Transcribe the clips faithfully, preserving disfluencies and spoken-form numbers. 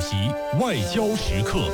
席外交时刻。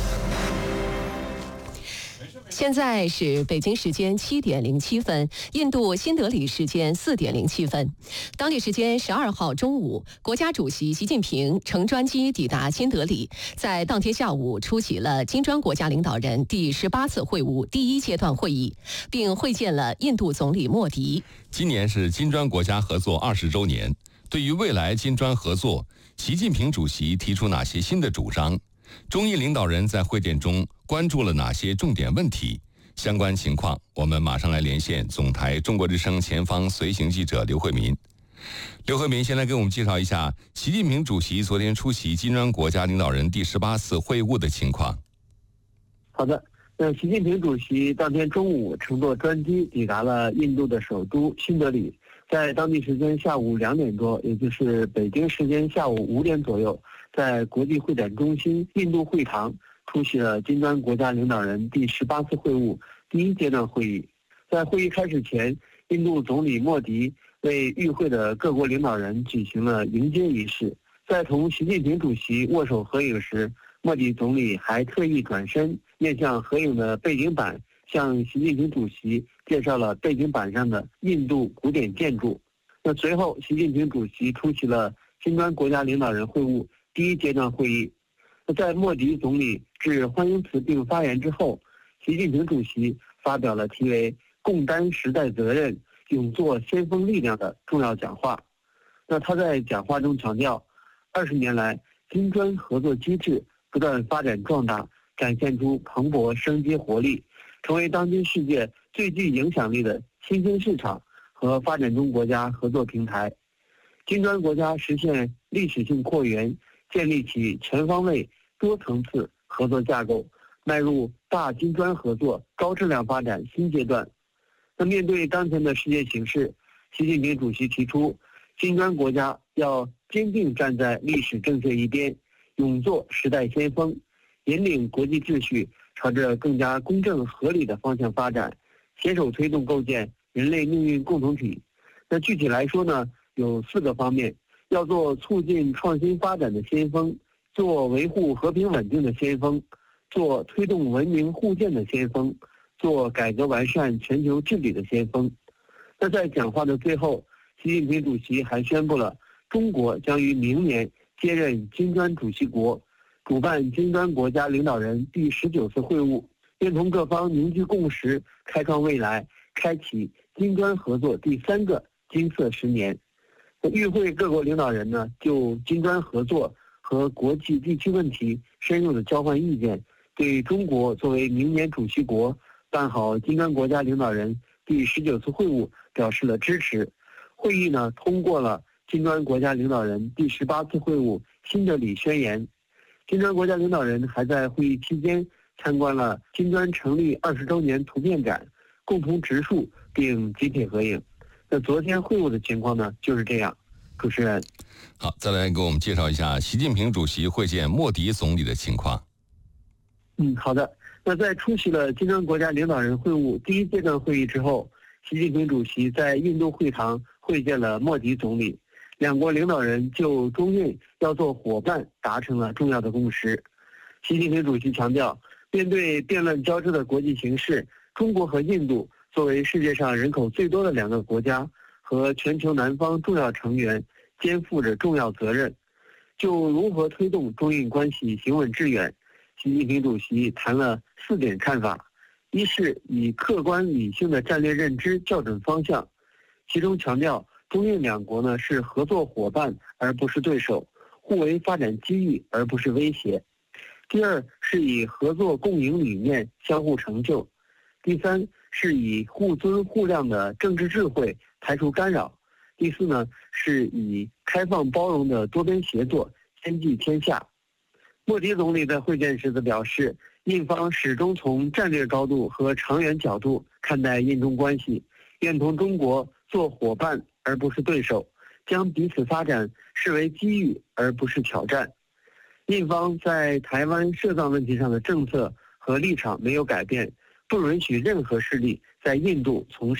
现在是北京时间七点零七分，印度新德里时间四点零七分。当地时间十二号中午，国家主席习近平乘专机抵达新德里，在当天下午出席了金砖国家领导人第十八次会晤第一阶段会议，并会见了印度总理莫迪。 今年是金砖国家合作二十周年，对于未来金砖合作，习近平主席提出哪些新的主张？中印领导人在会见中关注了哪些重点问题？相关情况，我们马上来连线总台中国之声前方随行记者刘慧民。刘慧民先来给我们介绍一下习近平主席昨天出席金砖国家领导人第十八次会晤的情况。 好的，那习近平主席当天中午乘坐专机抵达了印度的首都新德里，在当地时间下午两点多，也就是北京时间下午五点左右，在国际会展中心印度会堂出席了金砖国家领导人第十八次会晤第一阶段会议。在会议开始前，印度总理莫迪为与会的各国领导人举行了迎接仪式。在同习近平主席握手合影时，莫迪总理还特意转身面向合影的背景板，向习近平主席介绍了背景板上的印度古典建筑。那随后，习近平主席出席了金砖国家领导人会晤第一阶段会议。在莫迪总理致欢迎词并发言之后，习近平主席发表了题为“共担时代责任，勇做先锋力量”的重要讲话。那他在讲话中强调，二十年来，金砖合作机制不断发展壮大，展现出蓬勃生机活力，成为当今世界最具影响力的新兴市场和发展中国家合作平台。金砖国家实现历史性扩员，建立起全方位多层次合作架构，迈入大金砖合作高质量发展新阶段。那面对当前的世界形势，习近平主席提出，金砖国家要坚定站在历史正确一边，勇做时代先锋，引领国际秩序朝着更加公正合理的方向发展，携手推动构建人类命运共同体。那具体来说呢，有四个方面：要做促进创新发展的先锋，做维护和平稳定的先锋，做推动文明互鉴的先锋，做改革完善全球治理的先锋。那在讲话的最后，习近平主席还宣布了中国将于明年接任金砖主席国，主办金砖国家领导人第十九次会晤，愿同各方凝聚共识，开创未来，开启金砖合作第三个金色十年。与会各国领导人呢，就金砖合作和国际地区问题深入的交换意见，对中国作为明年主席国办好金砖国家领导人第十九次会晤表示了支持。会议呢通过了金砖国家领导人第十八次会晤新德里宣言。金砖国家领导人还在会议期间参观了金砖成立二十周年图片展，共同植树并集体合影。那昨天会晤的情况呢就是这样。主持人， 好，再来给我们介绍一下习近平主席会见莫迪总理的情况。 嗯，好的。那在出席了金砖国家领导人会晤第一阶段会议之后，习近平主席在印度会堂会见了莫迪总理，两国领导人就中印要做伙伴达成了重要的共识。习近平主席强调，面对变乱交织的国际形势，中国和印度作为世界上人口最多的两个国家和全球南方重要成员，肩负着重要责任。就如何推动中印关系行稳致远，习近平主席谈了四点看法。一是以客观理性的战略认知校准方向，其中强调中印两国呢是合作伙伴而不是对手，互为发展机遇而不是威胁。第二是以合作共赢理念相互成就。第三是以互尊互谅的政治智慧排除干扰。第四呢，是以开放包容的多边协作兼济天下。莫迪总理在会见时则表示，印方始终从战略高度和长远角度看待印中关系，愿同中国做伙伴而不是对手，将彼此发展视为机遇而不是挑战。印方在台湾涉藏问题上的政策和立场没有改变，不允许任何势力在印度从事